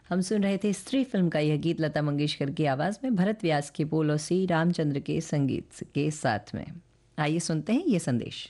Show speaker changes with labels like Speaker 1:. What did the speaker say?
Speaker 1: हम सुन रहे थे स्त्री फिल्म का यह गीत लता मंगेशकर की आवाज़ में भरत व्यास के बोल और सी रामचंद्र के संगीत के साथ में। आइए सुनते हैं ये संदेश।